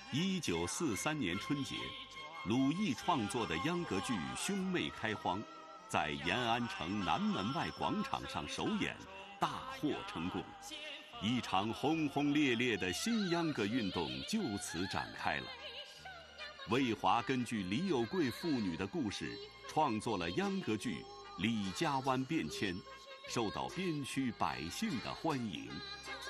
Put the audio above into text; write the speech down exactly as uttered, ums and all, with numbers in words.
一九四三年春节，鲁艺创作的秧歌剧《兄妹开荒》在延安城南门外广场上首演，大获成功。一场轰轰烈烈的新秧歌运动就此展开了。魏华根据李有贵父女的故事，创作了秧歌剧《李家湾变迁》，受到边区百姓的欢迎。